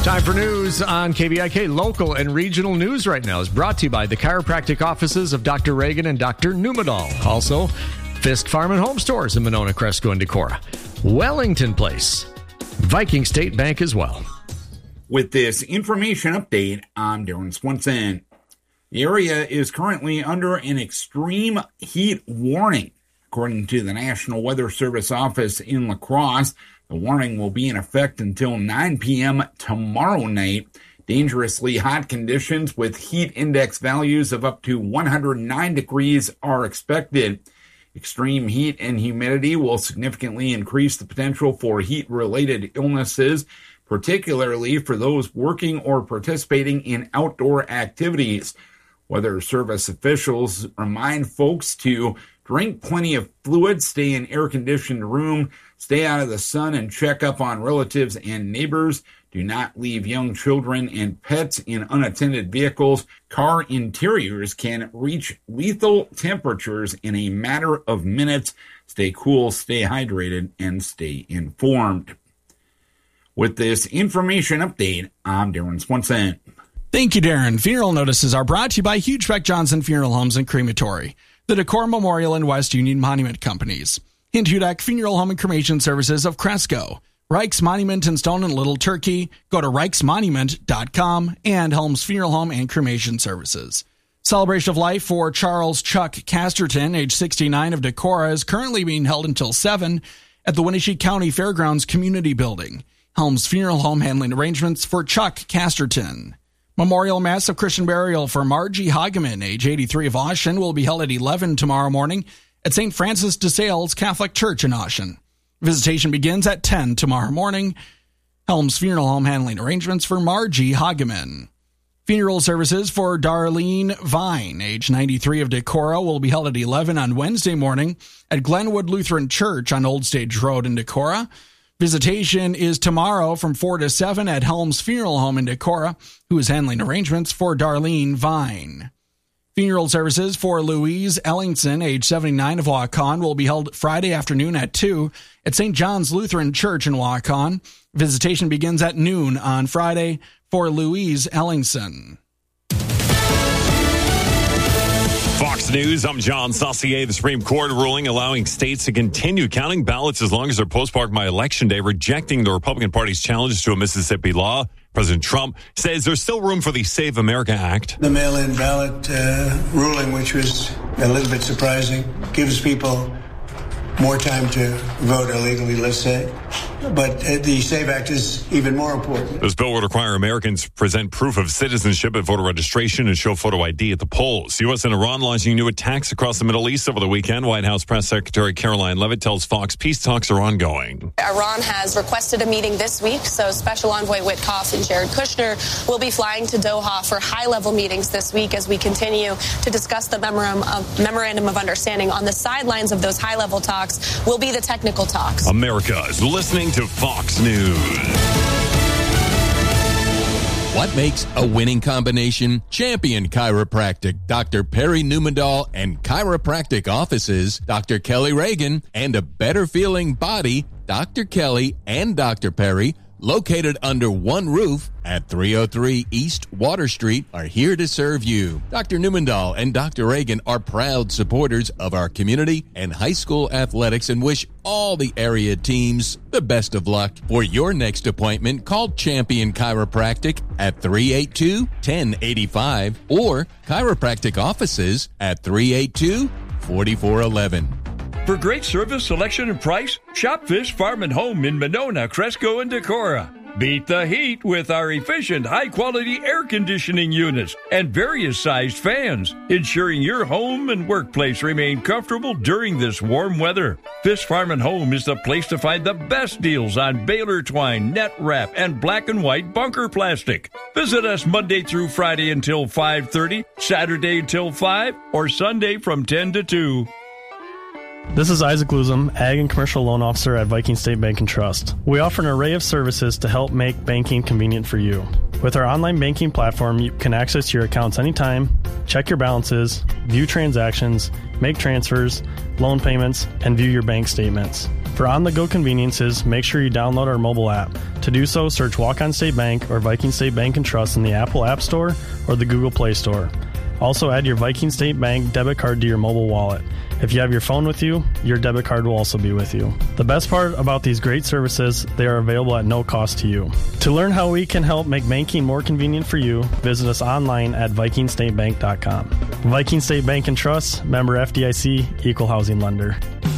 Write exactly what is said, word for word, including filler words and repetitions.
Time for news on K V I K. Local and regional news right now is brought to you by the chiropractic offices of Doctor Reagan and Doctor Numedal. Also, Fisk Farm and Home Stores in Monona, Cresco, and Decorah. Wellington Place. Viking State Bank as well. With this information update, I'm Darren Swenson. The area is currently under an extreme heat warning. According to the National Weather Service office in La Crosse, the warning will be in effect until nine p.m. tomorrow night. Dangerously hot conditions with heat index values of up to one hundred nine degrees are expected. Extreme heat and humidity will significantly increase the potential for heat-related illnesses, particularly for those working or participating in outdoor activities. Weather Service officials remind folks to drink plenty of fluid, stay in air-conditioned room, stay out of the sun, and check up on relatives and neighbors. Do not leave young children and pets in unattended vehicles. Car interiors can reach lethal temperatures in a matter of minutes. Stay cool, stay hydrated, and stay informed. With this information update, I'm Darren Swenson. Thank you, Darren. Funeral notices are brought to you by Hugebeck Johnson Funeral Homes and Crematory, the Decorah Memorial and West Union Monument Companies, Hintudeck Funeral Home and Cremation Services of Cresco, Reich's Monument in Stone and Little Turkey. Go to reichs monument dot com, and Helms Funeral Home and Cremation Services. Celebration of Life for Charles Chuck Casterton, age sixty-nine, of Decorah, is currently being held until seven at the Wenatchee County Fairgrounds Community Building. Helms Funeral Home handling arrangements for Chuck Casterton. Memorial Mass of Christian Burial for Margie Hageman, age eighty-three, of Oshen, will be held at eleven tomorrow morning at Saint Francis de Sales Catholic Church in Oshen. Visitation begins at ten tomorrow morning. Helms Funeral Home handling arrangements for Margie Hageman. Funeral services for Darlene Vine, age ninety-three, of Decorah, will be held at eleven on Wednesday morning at Glenwood Lutheran Church on Old Stage Road in Decorah. Visitation is tomorrow from four to seven at Helms Funeral Home in Decorah, who is handling arrangements for Darlene Vine. Funeral services for Louise Ellingson, age seventy-nine, of Waukon, will be held Friday afternoon at two at Saint John's Lutheran Church in Waukon. Visitation begins at noon on Friday for Louise Ellingson. Fox News, I'm John Saucier. The Supreme Court ruling allowing states to continue counting ballots as long as they're postmarked by Election Day, rejecting the Republican Party's challenge to a Mississippi law. President Trump says there's still room for the Save America Act. The mail-in ballot uh, ruling, which was a little bit surprising, gives people more time to vote illegally, let's say. But uh, the SAVE Act is even more important. This bill would require Americans present proof of citizenship at voter registration and show photo I D at the polls. U S and Iran launching new attacks across the Middle East over the weekend. White House Press Secretary Caroline Leavitt tells Fox peace talks are ongoing. Iran has requested a meeting this week, so Special Envoy Witkoff and Jared Kushner will be flying to Doha for high-level meetings this week as we continue to discuss the memorandum of, memorandum of understanding. On the sidelines of those high-level talks will be the technical talks. America is listening to Fox News. What makes a winning combination? Champion Chiropractic, Doctor Perry Numedal, and chiropractic offices, Doctor Kelly Reagan, and a better feeling body, Doctor Kelly and Doctor Perry, located under one roof at three oh three East Water Street, are here to serve you. Doctor Numedal and Doctor Reagan are proud supporters of our community and high school athletics and wish all the area teams the best of luck. For your next appointment, call Champion Chiropractic at three eight two, one oh eight five or chiropractic offices at three eight two, four four one one. For great service, selection, and price, shop Fisk Farm and Home in Monona, Cresco, and Decorah. Beat the heat with our efficient, high-quality air conditioning units and various sized fans, ensuring your home and workplace remain comfortable during this warm weather. Fisk Farm and Home is the place to find the best deals on Baylor twine, net wrap, and black and white bunker plastic. Visit us Monday through Friday until five thirty, Saturday until five, or Sunday from ten to two. This is Isaac Luzum, Ag and Commercial Loan Officer at Viking State Bank and Trust. We offer an array of services to help make banking convenient for you. With our online banking platform, you can access your accounts anytime, check your balances, view transactions, make transfers, loan payments, and view your bank statements. For on-the-go conveniences, make sure you download our mobile app. To do so, search Walk-On State Bank or Viking State Bank and Trust in the Apple App Store or the Google Play Store. Also, add your Viking State Bank debit card to your mobile wallet. If you have your phone with you, your debit card will also be with you. The best part about these great services, they are available at no cost to you. To learn how we can help make banking more convenient for you, visit us online at viking state bank dot com. Viking State Bank and Trust, member F D I C, equal housing lender.